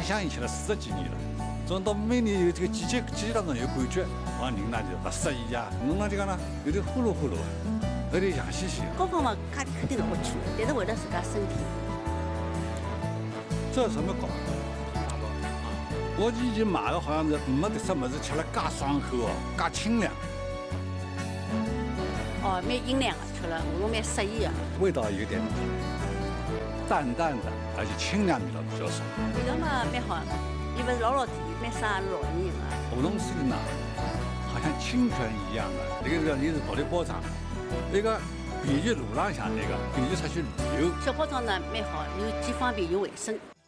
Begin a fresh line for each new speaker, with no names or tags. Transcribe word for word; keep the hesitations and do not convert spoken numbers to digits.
想想以前了四十几年了，总到每年有这个季节季节当中有感觉，往人呢就不适宜呀，弄了这个呢有点呼噜呼噜，有点痒兮兮。
高方嘛，价钿肯定落去，但是为了自家身体。
这什么高？我以前买的好像是没得什么是吃了介爽口哦，介清凉。
哦，蛮阴凉的，吃了我蛮适宜的。
味道有点淡淡的，而且清凉味道比较少。
味道嘛蛮好，又不是老老甜，蛮适合老年人的。
梧桐水呢，好像清泉一样的，这个这个你是独立包装，那个便于路浪向那个，便于出去旅游。
小包装呢蛮好，又既方便又卫生。